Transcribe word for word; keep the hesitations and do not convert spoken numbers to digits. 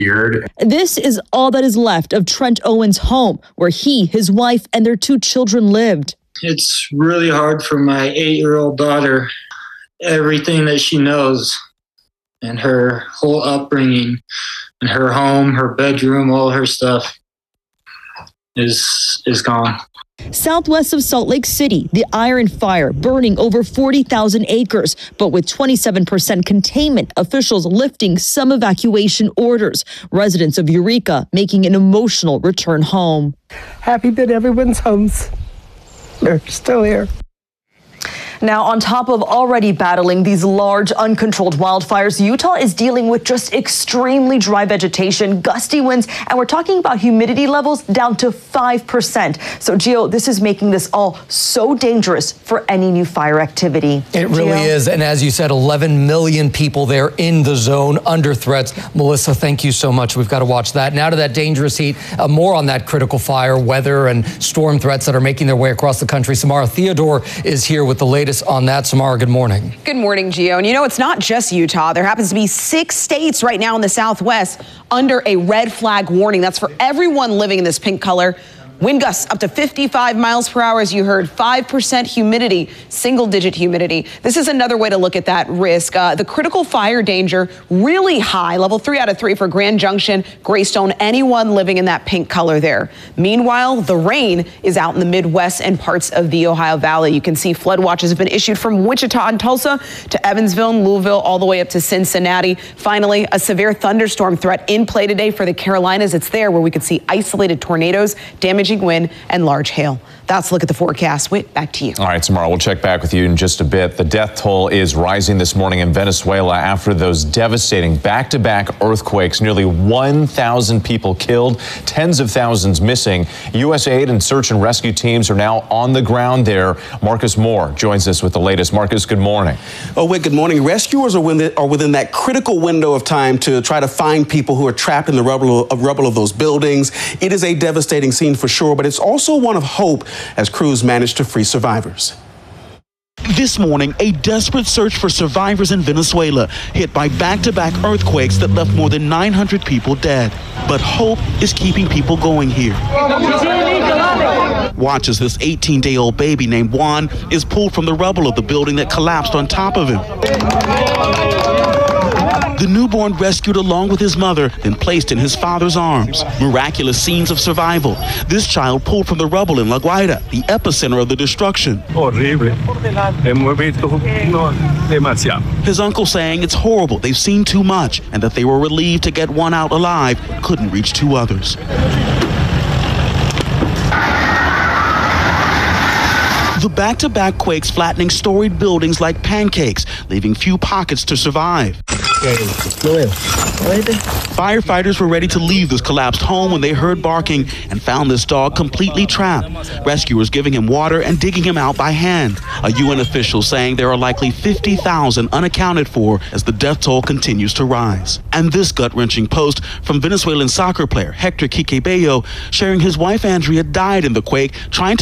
This is all that is left of Trent Owen's home, where he, his wife, and their two children lived. It's really hard for my eight-year-old daughter. Everything that she knows and her whole upbringing and her home, her bedroom, all her stuff is is gone. Southwest of Salt Lake City, the Iron Fire burning over forty thousand acres, but with twenty-seven percent containment, officials lifting some evacuation orders. Residents of Eureka making an emotional return home. Happy that everyone's homes are still here. Now, on top of already battling these large, uncontrolled wildfires, Utah is dealing with just extremely dry vegetation, gusty winds, and we're talking about humidity levels down to five percent. So, Gio, this is making this all so dangerous for any new fire activity. It really Gio? is. And as you said, eleven million people there in the zone under threats. Melissa, thank you so much. We've got to watch that. Now to that dangerous heat, uh, more on that critical fire, weather, and storm threats that are making their way across the country. Samara Theodore is here with the latest on that. Samara, good morning. Good morning, Gio. And you know, it's not just Utah. There happens to be six states right now in the Southwest under a red flag warning. That's for everyone living in this pink color. Wind gusts up to fifty-five miles per hour, as you heard, five percent humidity, single-digit humidity. This is another way to look at that risk. Uh, the critical fire danger, really high, level three out of three for Grand Junction, Greystone, anyone living in that pink color there. Meanwhile, the rain is out in the Midwest and parts of the Ohio Valley. You can see flood watches have been issued from Wichita and Tulsa to Evansville and Louisville, all the way up to Cincinnati. Finally, a severe thunderstorm threat in play today for the Carolinas. It's there where we could see isolated tornadoes, damaging wind, and large hail. That's a look at the forecast. Wait, back to you. All right, Samara, we'll check back with you in just a bit. The death toll is rising this morning in Venezuela after those devastating back-to-back earthquakes. Nearly one thousand people killed, tens of thousands missing. U S aid and search and rescue teams are now on the ground there. Marcus Moore joins us with the latest. Marcus, good morning. Oh, wait, good morning. Rescuers are within, are within that critical window of time to try to find people who are trapped in the rubble of, rubble of those buildings. It is a devastating scene for sure, but it's also one of hope as crews manage to free survivors. This morning, a desperate search for survivors in Venezuela, hit by back-to-back earthquakes that left more than nine hundred people dead. But hope is keeping people going here. Watch as this eighteen-day-old baby named Juan is pulled from the rubble of the building that collapsed on top of him. The newborn rescued along with his mother, then placed in his father's arms. Miraculous scenes of survival. This child pulled from the rubble in La Guaira, the epicenter of the destruction. His uncle saying it's horrible, they've seen too much, and that they were relieved to get one out alive, couldn't reach two others. The back-to-back quakes flattening storied buildings like pancakes, leaving few pockets to survive. Firefighters were ready to leave this collapsed home when they heard barking and found this dog completely trapped. Rescuers giving him water and digging him out by hand. A U N official saying there are likely fifty thousand unaccounted for as the death toll continues to rise. And this gut-wrenching post from Venezuelan soccer player Hector Quique Bello sharing his wife Andrea died in the quake trying to